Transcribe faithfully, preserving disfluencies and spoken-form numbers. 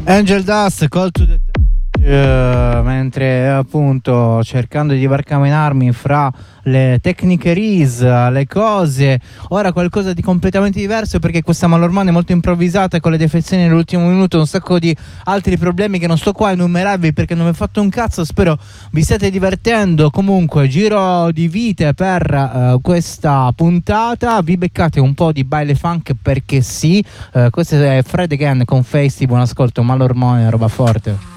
Angel Dust, Call to the uh, mentre appunto cercando di barcamenarmi fra le tecniche R I S, le cose, ora qualcosa di completamente diverso, perché questa Malormane è molto improvvisata con le defezioni nell'ultimo minuto, un sacco di altri problemi che non sto qua a enumerarvi perché non mi ho fatto un cazzo. Spero vi state divertendo. Comunque giro di vite per uh, questa puntata, vi beccate un po' di baile funk perché sì. Uh, questo è Fred Again con Feisty, buon ascolto. Malormane, roba forte.